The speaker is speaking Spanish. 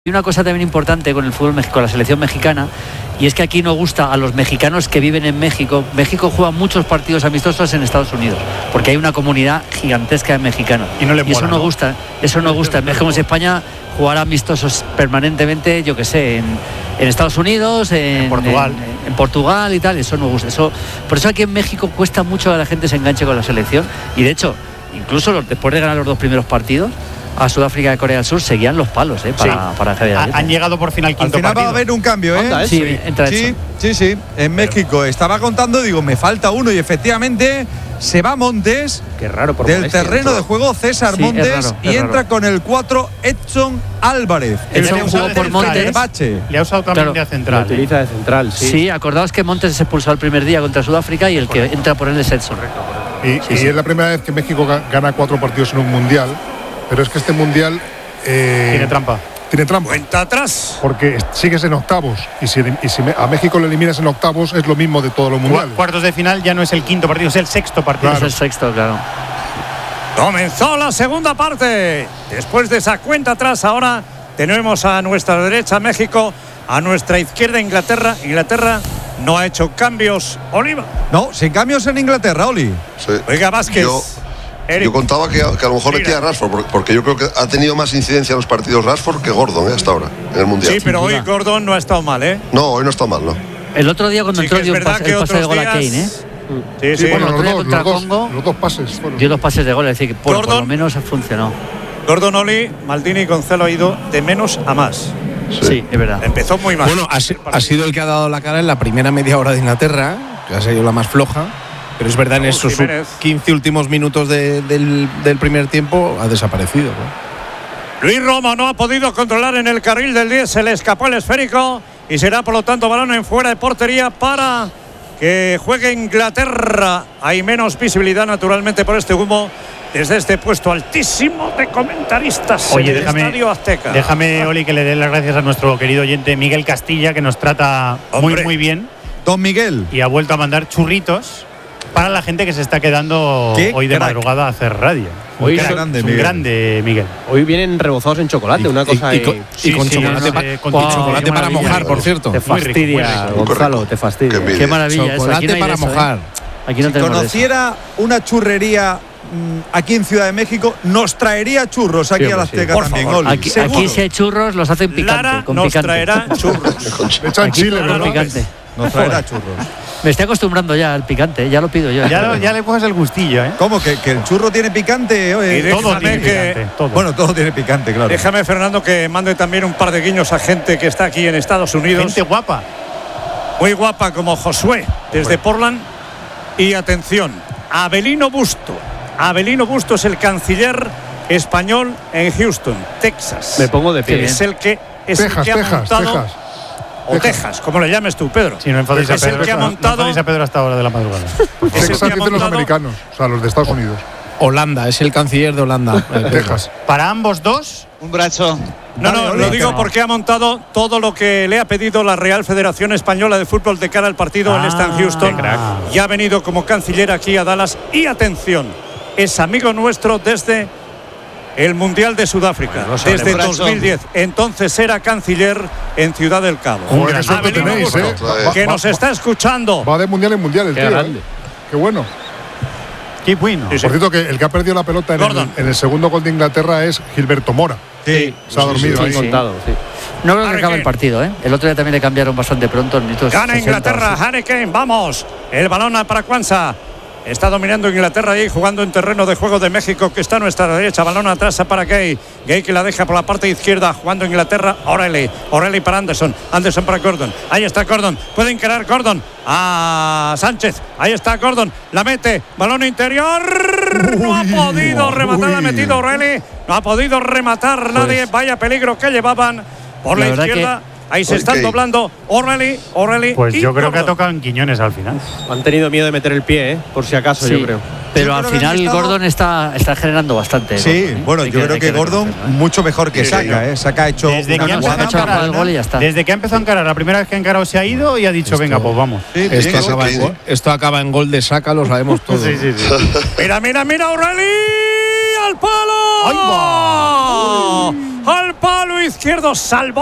Hay una cosa también importante con el fútbol, con la selección mexicana, y es que aquí nos gusta a los mexicanos que viven en México. México juega muchos partidos amistosos en Estados Unidos, porque hay una comunidad gigantesca de mexicanos. Y eso nos gusta, eso nos gusta. Es como si España jugara amistosos permanentemente, yo que sé, en Estados Unidos, en Portugal. En Portugal y tal. Eso nos gusta. Por eso aquí en México cuesta mucho que la gente se enganche con la selección. Y de hecho, incluso después de ganar los 2 primeros partidos, a Sudáfrica y Corea del Sur seguían los palos para Javier Aguirre. Han llegado por fin al quinto final partido. Va a haber un cambio, ¿eh? Sí, entra sí. En México. Estaba contando, digo, me falta uno y efectivamente se va Montes. Qué raro por del molestia, terreno de juego, César Montes, es raro, y entra con el 4 Edson Álvarez. Edson jugó por Montes. Le ha usado también de central. Lo utiliza de central, sí. Sí, acordaos que Montes se expulsó el primer día contra Sudáfrica y el que entra por él es Edson. Y es la primera vez que México gana 4 partidos en un mundial, pero es que este mundial tiene trampa. Tiene trampa. Cuenta atrás. Porque sigues en octavos. Y si a México le eliminas en octavos, es lo mismo de todos los mundiales. Cuartos de final ya no es el quinto partido, es el sexto partido. Claro. Es el sexto, claro. Comenzó la segunda parte. Después de esa cuenta atrás, ahora tenemos a nuestra derecha México, a nuestra izquierda Inglaterra. Inglaterra no ha hecho cambios. Oliva. No, sin cambios en Inglaterra, Oli. Sí. Oiga, Vázquez. Yo contaba que a lo mejor metía a Rashford, porque yo creo que ha tenido más incidencia en los partidos Rashford que Gordon hasta ahora, en el Mundial. Sí, pero hoy Gordon no ha estado mal, ¿eh? No, hoy no está mal, ¿no? El otro día cuando entró dio el pase de gol a Kane, ¿eh? Sí. Bueno, los dos pases. Dio 2 pases de gol, es decir, que por lo menos funcionó. Gordon, Oli, Maldini y Gonzalo ha ido de menos a más. Sí, es verdad. Empezó muy mal. Bueno, ha sido el que ha dado la cara en la primera media hora de Inglaterra, que ha sido la más floja. Pero es verdad, en esos 15 últimos minutos del primer tiempo ha desaparecido, ¿no? Luis Romo no ha podido controlar en el carril del 10, se le escapó el esférico y será por lo tanto balón en fuera de portería para que juegue Inglaterra. Hay menos visibilidad naturalmente por este humo desde este puesto altísimo de comentaristas. Oye, en el Estadio Azteca. Déjame, Oli, que le dé las gracias a nuestro querido oyente Miguel Castilla, que nos trata muy bien. Don Miguel. Y ha vuelto a mandar churritos para la gente que se está quedando hoy de madrugada a hacer radio. Hoy es un grande, Miguel. Hoy vienen rebozados en chocolate, una cosa. Y con chocolate para mojar, por cierto. Te fastidia, Gonzalo, te fastidia. Qué maravilla. Chocolate para mojar. Aquí no si conociera una churrería aquí en Ciudad de México, nos traería churros aquí a la Azteca también. Aquí si hay churros, los hacen picante. Lara con nos picante. traerá churros. Le echan chile, ¿verdad? Picante. Nos traerá churros. Me estoy acostumbrando ya al picante, ya lo pido yo. Ya le coges el gustillo, ¿eh? ¿Cómo? ¿Que el churro tiene picante? Todo tiene picante. Bueno, todo tiene picante, claro. Déjame, Fernando, que mande también un par de guiños a gente que está aquí en Estados Unidos. Gente guapa. Muy guapa, como Josué, desde Portland. Y atención, Avelino Busto. Avelino Busto es el canciller español en Houston, Texas. Me pongo de pie. Es el que ha montado. O Texas, como le llames tú, Pedro. Si no enfadéis a Pedro, el que ha montado. No a Pedro hasta ahora de la madrugada. Texas dicen los americanos, o sea, los de Estados Unidos. Holanda, es el canciller de Holanda. Texas. Para ambos dos. Un brazo. No, lo digo porque ha montado todo lo que le ha pedido la Real Federación Española de Fútbol de cara al partido. Él está en Houston y ha venido como canciller aquí a Dallas. Y atención, es amigo nuestro desde el Mundial de Sudáfrica, desde 2010. Entonces era canciller en Ciudad del Cabo. Joder, eso que tenéis, que nos está escuchando. Va de mundial en mundial el tío. Qué bueno. Qué bueno. Por cierto, que el que ha perdido la pelota en el segundo gol de Inglaterra es Gilberto Mora. Sí. Se ha dormido ahí. Contado, sí. No creo que acabe el partido, ¿eh? El otro día también le cambiaron bastante pronto. Gana Inglaterra, Harry Kane, vamos. El balón para Kwanza. Está dominando Inglaterra ahí, jugando en terreno de juego de México, que está a nuestra derecha. Balón atrás para Gay. Gay que la deja por la parte izquierda, jugando Inglaterra. O'Reilly para Anderson. Anderson para Gordon. Ahí está Gordon. Puede encarar Gordon a Sánchez. Ahí está Gordon. La mete. Balón interior. No ha podido rematar. La ha metido O'Reilly. No ha podido rematar nadie. Vaya peligro que llevaban por la izquierda. Ahí se están doblando O'Reilly. Pues yo creo que ha tocado en Quiñones al final. Han tenido miedo de meter el pie, por si acaso, yo creo. Pero al final Gordon está generando bastante. Sí, bueno, yo creo que Gordon mucho mejor que Saka, Saka ha hecho desde que ha empezado a encarar, la primera vez que ha encarado se ha ido y ha dicho, venga, pues vamos. Esto acaba en gol de Saka, lo sabemos todos. Sí. Mira, O'Reilly al palo. ¡Ay, va! al palo izquierdo, salvó